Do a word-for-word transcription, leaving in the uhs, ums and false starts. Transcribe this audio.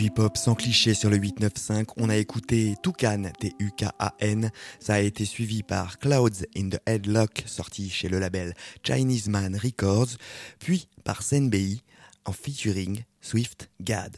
hip-hop sans cliché sur le huit neuf cinq. On a écouté Toucan, T U K A N. Ça a été suivi par Clouds in the Headlock, sorti chez le label Chinese Man Records, puis par Senbei en featuring Swift Gad.